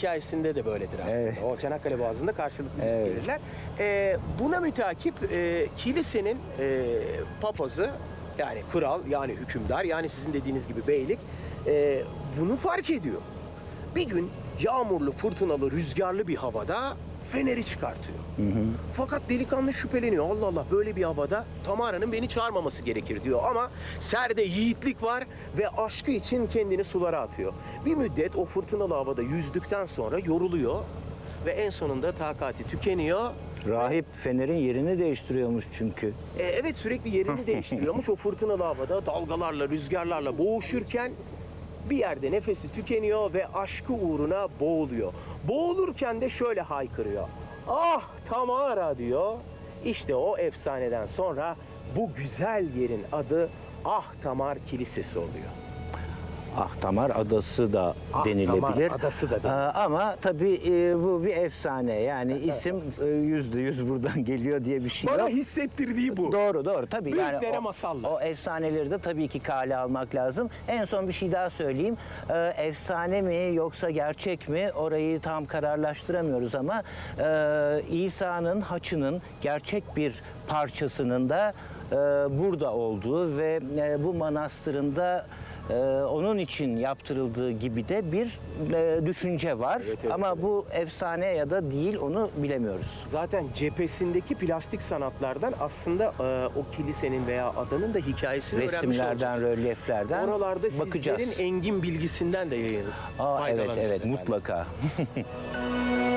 hikayesinde de böyledir aslında. Evet. O Çanakkale Boğazı'nda karşılıklı Evet. gelirler. Buna müteakip kilisenin papazı, yani kral, yani hükümdar, yani sizin dediğiniz gibi beylik bunu fark ediyor. Bir gün yağmurlu, fırtınalı, rüzgarlı bir havada feneri çıkartıyor. Fakat delikanlı şüpheleniyor. Allah Allah, böyle bir havada Tamara'nın beni çağırmaması gerekir diyor. Ama serde yiğitlik var ve aşkı için kendini sulara atıyor. Bir müddet o fırtınalı havada yüzdükten sonra yoruluyor ve en sonunda takati tükeniyor. Rahip fenerin yerini değiştiriyormuş çünkü. Evet, sürekli yerini değiştiriyormuş. O fırtınalı havada dalgalarla, rüzgarlarla boğuşurken bir yerde nefesi tükeniyor ve aşkı uğruna boğuluyor. Boğulurken de şöyle haykırıyor. Ah Tamara diyor. İşte o efsaneden sonra bu güzel yerin adı Ahtamar Kilisesi oluyor. Ahtamar Adası da denilebilir. Ahtamar Adası da denilebilir. Ama tabii bu bir efsane. Yani isim %100 buradan geliyor diye bir şey Bana yok. hissettirdiği bu. Doğru tabii. Büyüklere Yani masallar. o efsaneleri de tabii ki kale almak lazım. En son bir şey daha söyleyeyim. Efsane mi yoksa gerçek mi, orayı tam kararlaştıramıyoruz ama İsa'nın haçının gerçek bir parçasının da burada olduğu ve bu manastırın da onun için yaptırıldığı gibi de bir düşünce var. Evet, ama bu efsane ya da değil, onu bilemiyoruz. Zaten cephesindeki plastik sanatlardan aslında o kilisenin veya adanın da hikayesini öğrenmiş Resimlerden, olacağız. rölyeflerden Oralarda bakacağız. sizlerin engin bilgisinden de Evet faydalanacağız efendim. mutlaka.